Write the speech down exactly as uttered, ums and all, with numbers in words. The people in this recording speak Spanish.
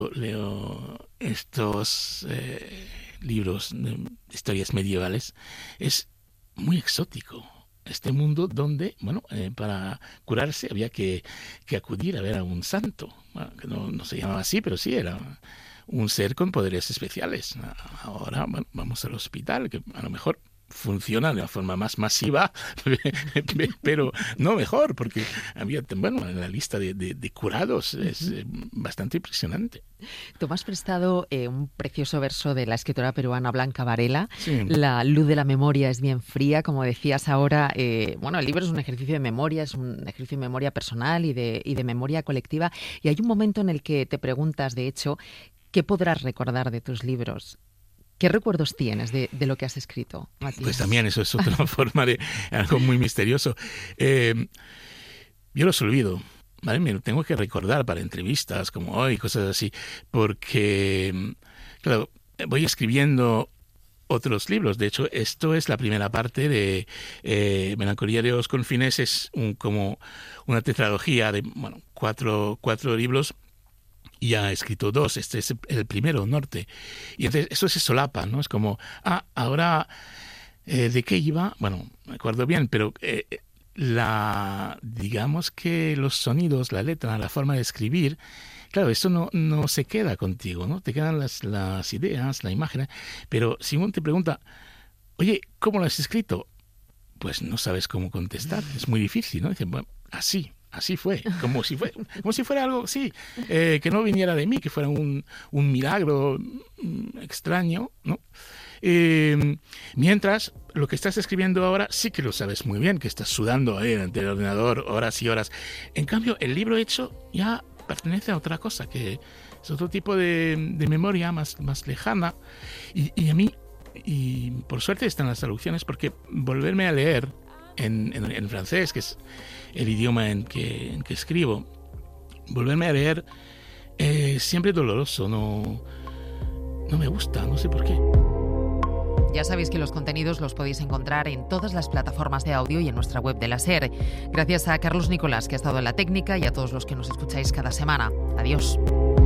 leo estos eh, libros de historias medievales, es muy exótico. Este mundo donde, bueno, eh, para curarse había que, que acudir a ver a un santo. Bueno, que no, no se llamaba así, pero sí era un ser con poderes especiales. Ahora, bueno, vamos al hospital, que a lo mejor funciona de una forma más masiva, pero no mejor, porque había, bueno, la lista de, de, de curados es uh-huh. bastante impresionante. Tú me has prestado eh, un precioso verso de la escritora peruana Blanca Varela. Sí. La luz de la memoria es bien fría, como decías ahora. Eh, bueno, el libro es un ejercicio de memoria, es un ejercicio de memoria personal y de, y de memoria colectiva. Y hay un momento en el que te preguntas, de hecho, ¿qué podrás recordar de tus libros? ¿Qué recuerdos tienes de, de lo que has escrito, Matías? Pues también eso es otra forma de algo muy misterioso. Eh, yo los olvido, ¿vale? Me lo tengo que recordar para entrevistas como hoy, cosas así, porque, claro, voy escribiendo otros libros. De hecho, esto es la primera parte de eh, Melancolía de los Confines, es un, como una tetralogía de, bueno, cuatro, cuatro libros. Ya he escrito dos, este es el primero, Norte. Y entonces eso se solapa, ¿no? Es como, ah, ahora, eh, ¿de qué iba? Bueno, me acuerdo bien, pero eh, la, digamos que los sonidos, la letra, la forma de escribir, claro, esto no, no se queda contigo, ¿no? Te quedan las, las ideas, la imagen, pero si uno te pregunta, oye, ¿cómo lo has escrito? Pues no sabes cómo contestar, es muy difícil, ¿no? Dicen, bueno, así. Así fue, como si fue, como si fuera algo, sí, eh, que no viniera de mí, que fuera un, un milagro extraño, ¿no? Eh, mientras, lo que estás escribiendo ahora sí que lo sabes muy bien, que estás sudando ahí ante el ordenador horas y horas. En cambio, el libro hecho ya pertenece a otra cosa, que es otro tipo de, de memoria más, más lejana. Y, y a mí, y por suerte están las traducciones, porque volverme a leer en, en, en francés, que es el idioma en que, en que escribo, volverme a leer es eh, siempre doloroso, no, no me gusta, no sé por qué. Ya sabéis que los contenidos los podéis encontrar en todas las plataformas de audio y en nuestra web de la SER. Gracias a Carlos Nicolás, que ha estado en la técnica, y a todos los que nos escucháis cada semana. Adiós.